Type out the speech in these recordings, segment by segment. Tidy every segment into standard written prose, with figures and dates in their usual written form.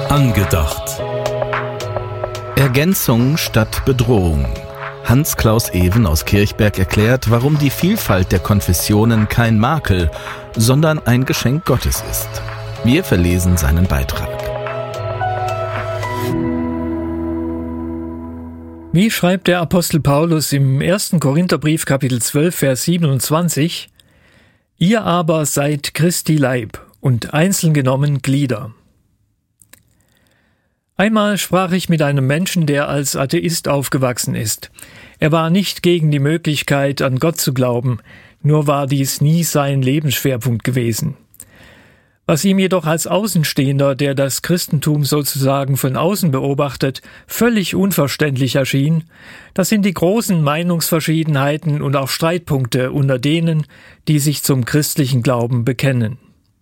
Angedacht. Ergänzung statt Bedrohung. Hans-Klaus Even aus Kirchberg erklärt, warum die Vielfalt der Konfessionen kein Makel, sondern ein Geschenk Gottes ist. Wir verlesen seinen Beitrag. Wie schreibt der Apostel Paulus im 1. Korintherbrief Kapitel 12, Vers 27: Ihr aber seid Christi Leib und einzeln genommen Glieder. Einmal sprach ich mit einem Menschen, der als Atheist aufgewachsen ist. Er war nicht gegen die Möglichkeit, an Gott zu glauben, nur war dies nie sein Lebensschwerpunkt gewesen. Was ihm jedoch als Außenstehender, der das Christentum sozusagen von außen beobachtet, völlig unverständlich erschien, das sind die großen Meinungsverschiedenheiten und auch Streitpunkte unter denen, die sich zum christlichen Glauben bekennen.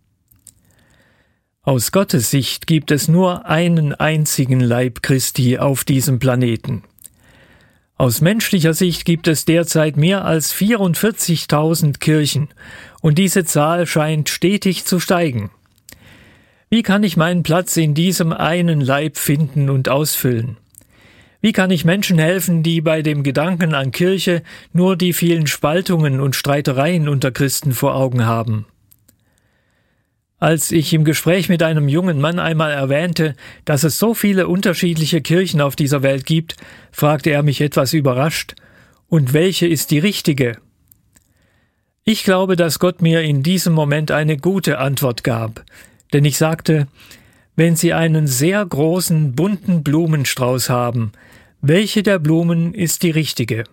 Aus Gottes Sicht gibt es nur einen einzigen Leib Christi auf diesem Planeten. Aus menschlicher Sicht gibt es derzeit mehr als 44.000 Kirchen und diese Zahl scheint stetig zu steigen. Wie kann ich meinen Platz in diesem einen Leib finden und ausfüllen? Wie kann ich Menschen helfen, die bei dem Gedanken an Kirche nur die vielen Spaltungen und Streitereien unter Christen vor Augen haben? Als ich im Gespräch mit einem jungen Mann einmal erwähnte, dass es so viele unterschiedliche Kirchen auf dieser Welt gibt, fragte er mich etwas überrascht: Und welche ist die richtige? Ich glaube, dass Gott mir in diesem Moment eine gute Antwort gab, denn ich sagte: Wenn Sie einen sehr großen, bunten Blumenstrauß haben, welche der Blumen ist die richtige?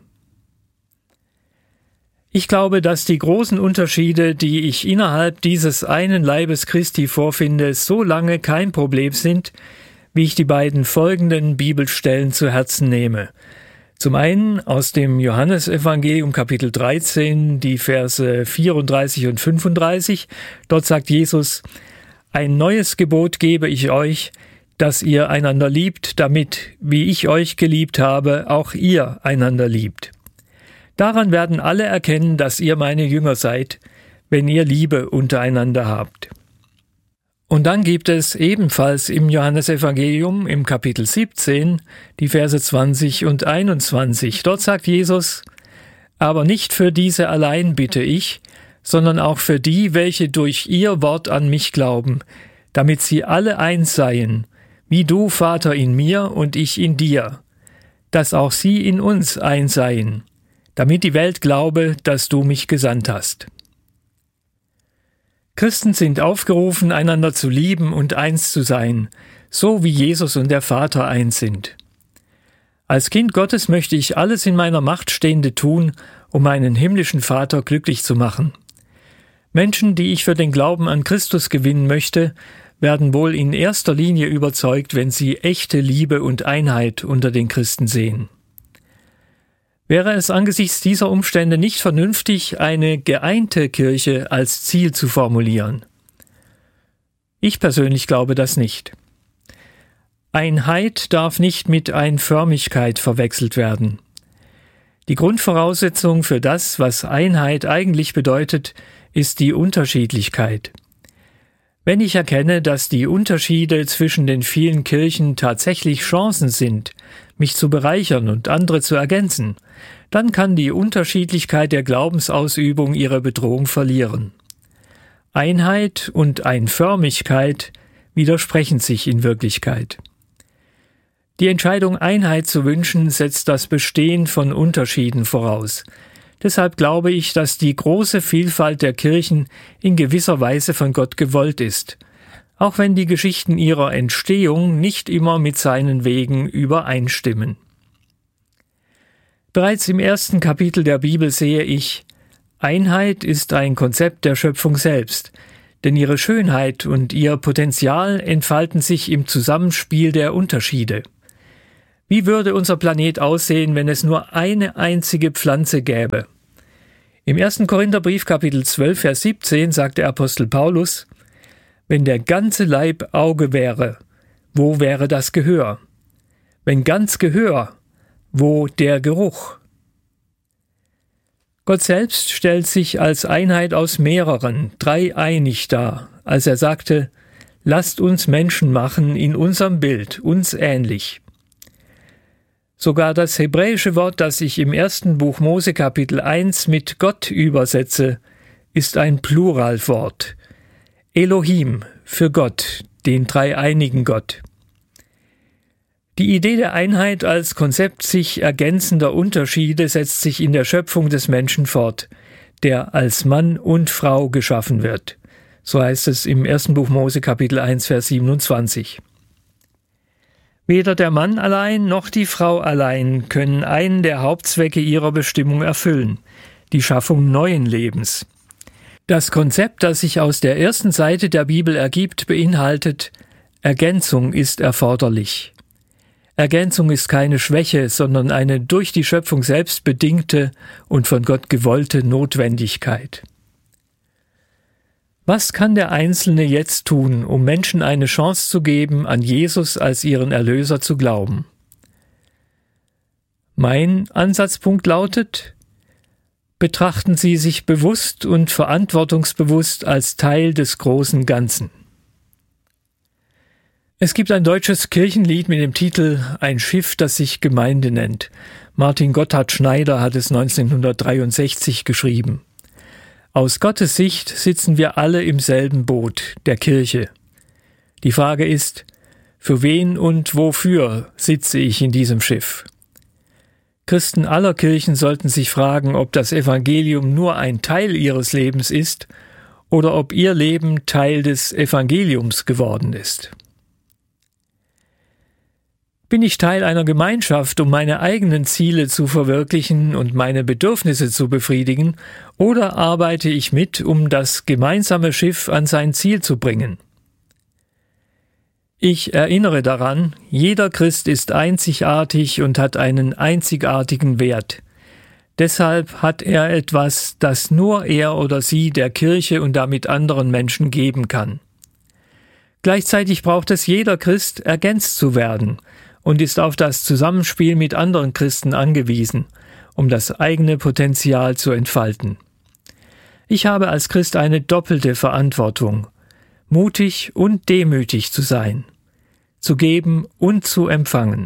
Ich glaube, dass die großen Unterschiede, die ich innerhalb dieses einen Leibes Christi vorfinde, so lange kein Problem sind, wie ich die beiden folgenden Bibelstellen zu Herzen nehme. Zum einen aus dem Johannesevangelium Kapitel 13, die Verse 34 und 35. Dort sagt Jesus: Ein neues Gebot gebe ich euch, dass ihr einander liebt, damit, wie ich euch geliebt habe, auch ihr einander liebt. Daran werden alle erkennen, dass ihr meine Jünger seid, wenn ihr Liebe untereinander habt. Und dann gibt es ebenfalls im Johannesevangelium im Kapitel 17 die Verse 20 und 21. Dort sagt Jesus: Aber nicht für diese allein bitte ich, sondern auch für die, welche durch ihr Wort an mich glauben, damit sie alle eins seien, wie du, Vater, in mir und ich in dir, dass auch sie in uns eins seien, damit die Welt glaube, dass du mich gesandt hast. Christen sind aufgerufen, einander zu lieben und eins zu sein, so wie Jesus und der Vater eins sind. Als Kind Gottes möchte ich alles in meiner Macht Stehende tun, um meinen himmlischen Vater glücklich zu machen. Menschen, die ich für den Glauben an Christus gewinnen möchte, werden wohl in erster Linie überzeugt, wenn sie echte Liebe und Einheit unter den Christen sehen. Wäre es angesichts dieser Umstände nicht vernünftig, eine geeinte Kirche als Ziel zu formulieren? Ich persönlich glaube das nicht. Einheit darf nicht mit Einförmigkeit verwechselt werden. Die Grundvoraussetzung für das, was Einheit eigentlich bedeutet, ist die Unterschiedlichkeit. Wenn ich erkenne, dass die Unterschiede zwischen den vielen Kirchen tatsächlich Chancen sind, mich zu bereichern und andere zu ergänzen, dann kann die Unterschiedlichkeit der Glaubensausübung ihre Bedrohung verlieren. Einheit und Einförmigkeit widersprechen sich in Wirklichkeit. Die Entscheidung, Einheit zu wünschen, setzt das Bestehen von Unterschieden voraus. Deshalb glaube ich, dass die große Vielfalt der Kirchen in gewisser Weise von Gott gewollt ist, auch wenn die Geschichten ihrer Entstehung nicht immer mit seinen Wegen übereinstimmen. Bereits im 1. Kapitel der Bibel sehe ich: Einheit ist ein Konzept der Schöpfung selbst, denn ihre Schönheit und ihr Potenzial entfalten sich im Zusammenspiel der Unterschiede. Wie würde unser Planet aussehen, wenn es nur eine einzige Pflanze gäbe? Im 1. Korintherbrief Kapitel 12, Vers 17 sagt der Apostel Paulus: Wenn der ganze Leib Auge wäre, wo wäre das Gehör? Wenn ganz Gehör, wo der Geruch? Gott selbst stellt sich als Einheit aus mehreren, dreieinig dar, als er sagte: lasst uns Menschen machen in unserem Bild, uns ähnlich. Sogar das hebräische Wort, das ich im 1. Buch Mose Kapitel 1 mit Gott übersetze, ist ein Pluralwort. Elohim für Gott, den dreieinigen Gott. Die Idee der Einheit als Konzept sich ergänzender Unterschiede setzt sich in der Schöpfung des Menschen fort, der als Mann und Frau geschaffen wird. So heißt es im 1. Buch Mose Kapitel 1, Vers 27. Weder der Mann allein noch die Frau allein können einen der Hauptzwecke ihrer Bestimmung erfüllen, die Schaffung neuen Lebens. Das Konzept, das sich aus der ersten Seite der Bibel ergibt, beinhaltet: Ergänzung ist erforderlich. Ergänzung ist keine Schwäche, sondern eine durch die Schöpfung selbst bedingte und von Gott gewollte Notwendigkeit. Was kann der Einzelne jetzt tun, um Menschen eine Chance zu geben, an Jesus als ihren Erlöser zu glauben? Mein Ansatzpunkt lautet: Betrachten Sie sich bewusst und verantwortungsbewusst als Teil des großen Ganzen. Es gibt ein deutsches Kirchenlied mit dem Titel »Ein Schiff, das sich Gemeinde nennt«. Martin Gotthard Schneider hat es 1963 geschrieben. Aus Gottes Sicht sitzen wir alle im selben Boot, der Kirche. Die Frage ist: Für wen und wofür sitze ich in diesem Schiff? Christen aller Kirchen sollten sich fragen, ob das Evangelium nur ein Teil ihres Lebens ist oder ob ihr Leben Teil des Evangeliums geworden ist. Bin ich Teil einer Gemeinschaft, um meine eigenen Ziele zu verwirklichen und meine Bedürfnisse zu befriedigen, oder arbeite ich mit, um das gemeinsame Schiff an sein Ziel zu bringen? Ich erinnere daran, jeder Christ ist einzigartig und hat einen einzigartigen Wert. Deshalb hat er etwas, das nur er oder sie der Kirche und damit anderen Menschen geben kann. Gleichzeitig braucht es jeder Christ, ergänzt zu werden, und ist auf das Zusammenspiel mit anderen Christen angewiesen, um das eigene Potenzial zu entfalten. Ich habe als Christ eine doppelte Verantwortung: mutig und demütig zu sein, zu geben und zu empfangen.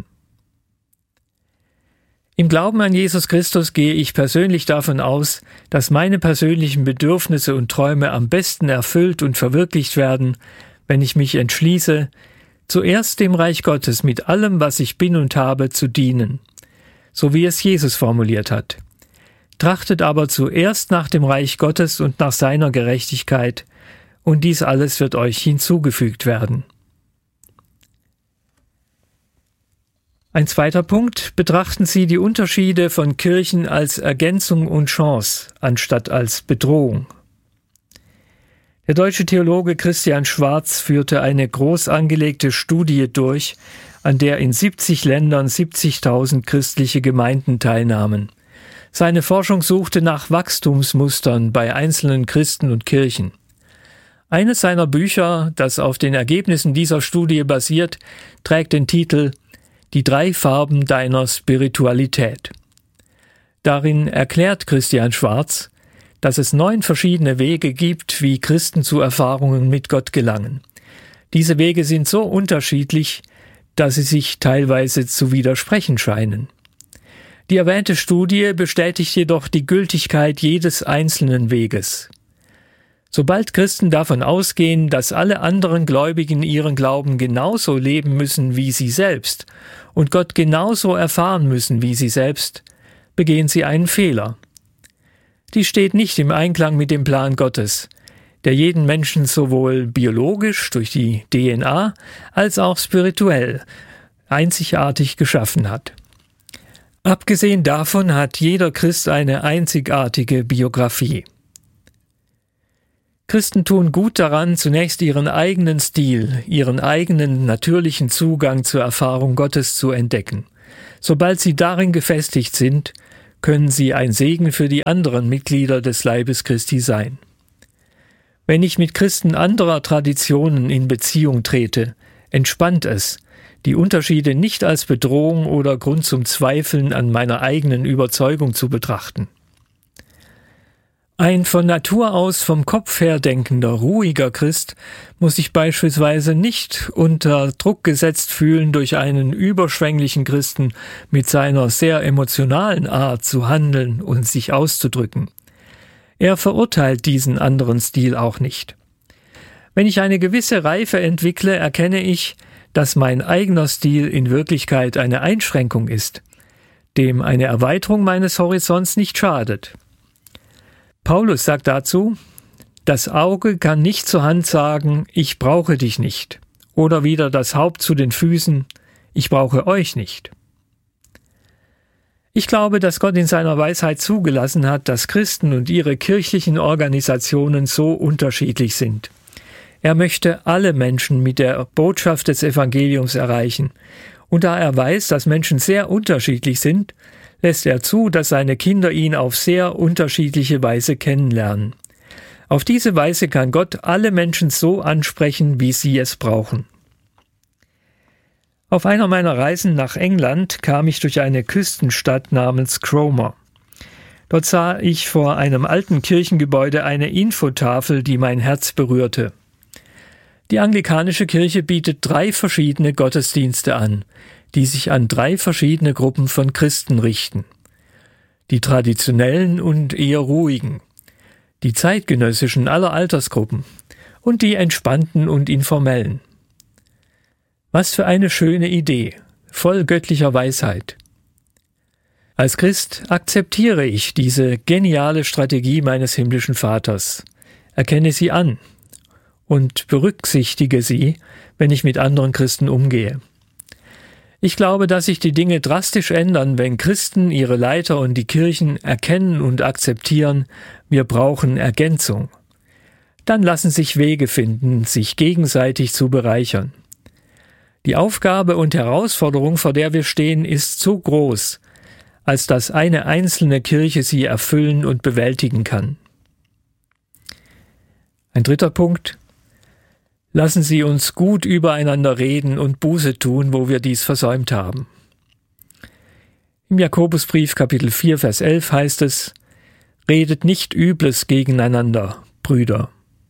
Im Glauben an Jesus Christus gehe ich persönlich davon aus, dass meine persönlichen Bedürfnisse und Träume am besten erfüllt und verwirklicht werden, wenn ich mich entschließe, zuerst dem Reich Gottes mit allem, was ich bin und habe, zu dienen, so wie es Jesus formuliert hat. Trachtet aber zuerst nach dem Reich Gottes und nach seiner Gerechtigkeit, und dies alles wird euch hinzugefügt werden. Ein zweiter Punkt: Betrachten Sie die Unterschiede von Kirchen als Ergänzung und Chance, anstatt als Bedrohung. Der deutsche Theologe Christian Schwarz führte eine groß angelegte Studie durch, an der in 70 Ländern 70.000 christliche Gemeinden teilnahmen. Seine Forschung suchte nach Wachstumsmustern bei einzelnen Christen und Kirchen. Eines seiner Bücher, das auf den Ergebnissen dieser Studie basiert, trägt den Titel »Die 3 Farben deiner Spiritualität«. Darin erklärt Christian Schwarz, dass es 9 verschiedene Wege gibt, wie Christen zu Erfahrungen mit Gott gelangen. Diese Wege sind so unterschiedlich, dass sie sich teilweise zu widersprechen scheinen. Die erwähnte Studie bestätigt jedoch die Gültigkeit jedes einzelnen Weges. Sobald Christen davon ausgehen, dass alle anderen Gläubigen ihren Glauben genauso leben müssen wie sie selbst und Gott genauso erfahren müssen wie sie selbst, begehen sie einen Fehler. Dies steht nicht im Einklang mit dem Plan Gottes, der jeden Menschen sowohl biologisch durch die DNA als auch spirituell einzigartig geschaffen hat. Abgesehen davon hat jeder Christ eine einzigartige Biografie. Christen tun gut daran, zunächst ihren eigenen Stil, ihren eigenen natürlichen Zugang zur Erfahrung Gottes zu entdecken. Sobald sie darin gefestigt sind, können sie ein Segen für die anderen Mitglieder des Leibes Christi sein. Wenn ich mit Christen anderer Traditionen in Beziehung trete, entspannt es, die Unterschiede nicht als Bedrohung oder Grund zum Zweifeln an meiner eigenen Überzeugung zu betrachten. Ein von Natur aus vom Kopf her denkender, ruhiger Christ muss sich beispielsweise nicht unter Druck gesetzt fühlen durch einen überschwänglichen Christen mit seiner sehr emotionalen Art zu handeln und sich auszudrücken. Er verurteilt diesen anderen Stil auch nicht. Wenn ich eine gewisse Reife entwickle, erkenne ich, dass mein eigener Stil in Wirklichkeit eine Einschränkung ist, dem eine Erweiterung meines Horizonts nicht schadet. Paulus sagt dazu, das Auge kann nicht zur Hand sagen, ich brauche dich nicht, oder wieder das Haupt zu den Füßen, ich brauche euch nicht. Ich glaube, dass Gott in seiner Weisheit zugelassen hat, dass Christen und ihre kirchlichen Organisationen so unterschiedlich sind. Er möchte alle Menschen mit der Botschaft des Evangeliums erreichen. Und da er weiß, dass Menschen sehr unterschiedlich sind, lässt er zu, dass seine Kinder ihn auf sehr unterschiedliche Weise kennenlernen. Auf diese Weise kann Gott alle Menschen so ansprechen, wie sie es brauchen. Auf einer meiner Reisen nach England kam ich durch eine Küstenstadt namens Cromer. Dort sah ich vor einem alten Kirchengebäude eine Infotafel, die mein Herz berührte. Die anglikanische Kirche bietet 3 verschiedene Gottesdienste an, die sich an 3 verschiedene Gruppen von Christen richten. Die traditionellen und eher ruhigen, die zeitgenössischen aller Altersgruppen und die entspannten und informellen. Was für eine schöne Idee, voll göttlicher Weisheit. Als Christ akzeptiere ich diese geniale Strategie meines himmlischen Vaters, erkenne sie an und berücksichtige sie, wenn ich mit anderen Christen umgehe. Ich glaube, dass sich die Dinge drastisch ändern, wenn Christen ihre Leiter und die Kirchen erkennen und akzeptieren, wir brauchen Ergänzung. Dann lassen sich Wege finden, sich gegenseitig zu bereichern. Die Aufgabe und Herausforderung, vor der wir stehen, ist so groß, als dass eine einzelne Kirche sie erfüllen und bewältigen kann. Ein 3. Punkt. Lassen Sie uns gut übereinander reden und Buße tun, wo wir dies versäumt haben. Im Jakobusbrief Kapitel 4, Vers 11 heißt es, redet nicht Übles gegeneinander, Brüder.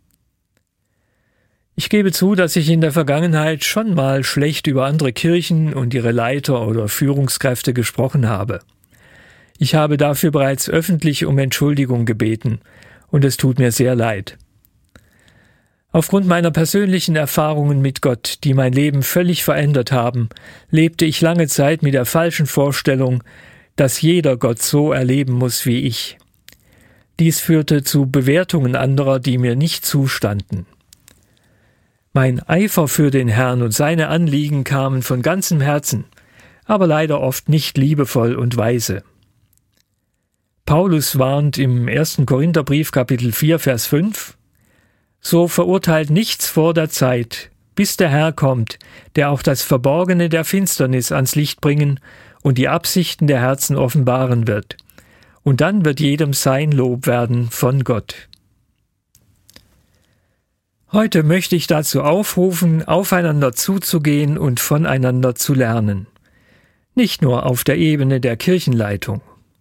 Ich gebe zu, dass ich in der Vergangenheit schon mal schlecht über andere Kirchen und ihre Leiter oder Führungskräfte gesprochen habe. Ich habe dafür bereits öffentlich um Entschuldigung gebeten und es tut mir sehr leid. Aufgrund meiner persönlichen Erfahrungen mit Gott, die mein Leben völlig verändert haben, lebte ich lange Zeit mit der falschen Vorstellung, dass jeder Gott so erleben muss wie ich. Dies führte zu Bewertungen anderer, die mir nicht zustanden. Mein Eifer für den Herrn und seine Anliegen kamen von ganzem Herzen, aber leider oft nicht liebevoll und weise. Paulus warnt im 1. Korintherbrief Kapitel 4, Vers 5, so verurteilt nichts vor der Zeit, bis der Herr kommt, der auch das Verborgene der Finsternis ans Licht bringen und die Absichten der Herzen offenbaren wird. Und dann wird jedem sein Lob werden von Gott. Heute möchte ich dazu aufrufen, aufeinander zuzugehen und voneinander zu lernen. Nicht nur auf der Ebene der Kirchenleitung.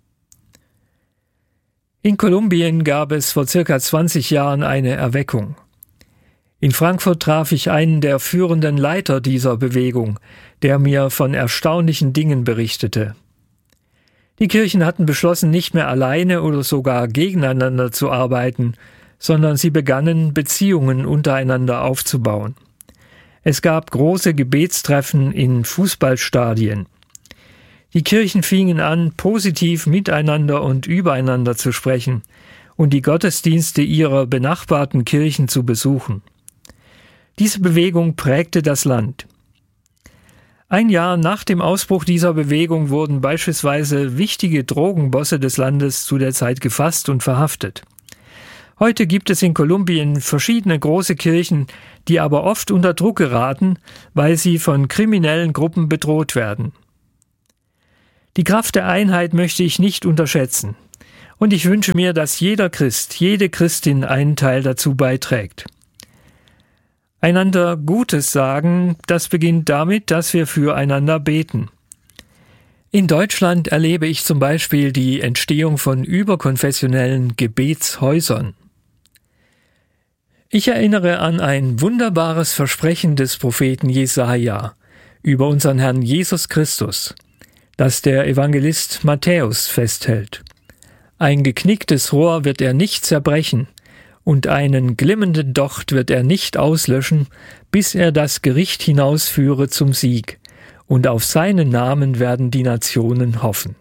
In Kolumbien gab es vor circa 20 Jahren eine Erweckung. In Frankfurt traf ich einen der führenden Leiter dieser Bewegung, der mir von erstaunlichen Dingen berichtete. Die Kirchen hatten beschlossen, nicht mehr alleine oder sogar gegeneinander zu arbeiten, sondern sie begannen, Beziehungen untereinander aufzubauen. Es gab große Gebetstreffen in Fußballstadien. Die Kirchen fingen an, positiv miteinander und übereinander zu sprechen und die Gottesdienste ihrer benachbarten Kirchen zu besuchen. Diese Bewegung prägte das Land. Ein Jahr nach dem Ausbruch dieser Bewegung wurden beispielsweise wichtige Drogenbosse des Landes zu der Zeit gefasst und verhaftet. Heute gibt es in Kolumbien verschiedene große Kirchen, die aber oft unter Druck geraten, weil sie von kriminellen Gruppen bedroht werden. Die Kraft der Einheit möchte ich nicht unterschätzen. Und ich wünsche mir, dass jeder Christ, jede Christin einen Teil dazu beiträgt. Einander Gutes sagen, das beginnt damit, dass wir füreinander beten. In Deutschland erlebe ich zum Beispiel die Entstehung von überkonfessionellen Gebetshäusern. Ich erinnere an ein wunderbares Versprechen des Propheten Jesaja über unseren Herrn Jesus Christus, das der Evangelist Matthäus festhält. Ein geknicktes Rohr wird er nicht zerbrechen, und einen glimmenden Docht wird er nicht auslöschen, bis er das Gericht hinausführe zum Sieg, und auf seinen Namen werden die Nationen hoffen.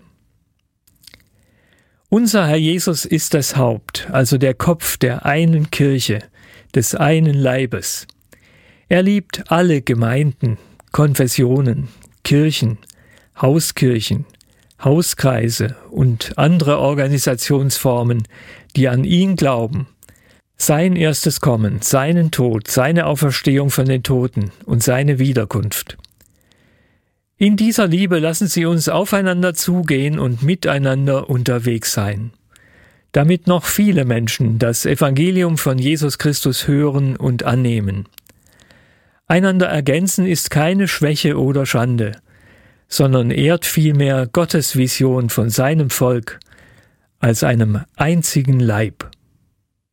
Unser Herr Jesus ist das Haupt, also der Kopf der einen Kirche, des einen Leibes. Er liebt alle Gemeinden, Konfessionen, Kirchen, Hauskirchen, Hauskreise und andere Organisationsformen, die an ihn glauben, sein erstes Kommen, seinen Tod, seine Auferstehung von den Toten und seine Wiederkunft. In dieser Liebe lassen Sie uns aufeinander zugehen und miteinander unterwegs sein, damit noch viele Menschen das Evangelium von Jesus Christus hören und annehmen. Einander ergänzen ist keine Schwäche oder Schande, sondern ehrt vielmehr Gottes Vision von seinem Volk als einem einzigen Leib.